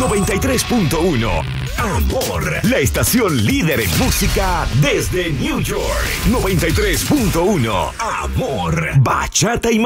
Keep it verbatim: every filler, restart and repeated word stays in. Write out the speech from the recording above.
noventa y tres punto uno. Amor, la estación líder en música desde New York. noventa y tres punto uno. Amor, bachata y